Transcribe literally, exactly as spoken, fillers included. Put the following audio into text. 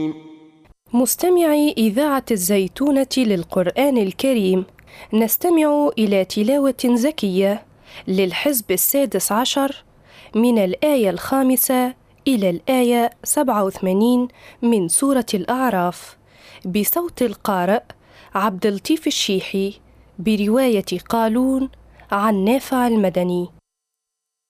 مستمعي إذاعة الزيتونة للقرآن الكريم، نستمع إلى تلاوة زكية للحزب السادس عشر من الآية الخامسة إلى الآية سبعة وثمانين من سورة الأعراف، بصوت القارئ عبد اللطيف الشيحي، برواية قالون عن نافع المدني.